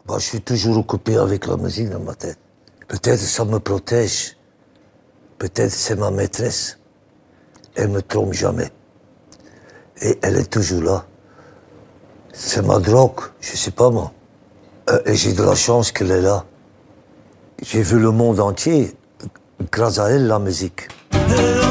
Moi, je suis toujours occupé avec la musique dans ma tête. Peut-être ça me protège. Peut-être c'est ma maîtresse. Elle me trompe jamais. Et elle est toujours là. C'est ma drogue, je sais pas moi. Et j'ai de la chance qu'elle est là. J'ai vu le monde entier grâce à elle, la musique.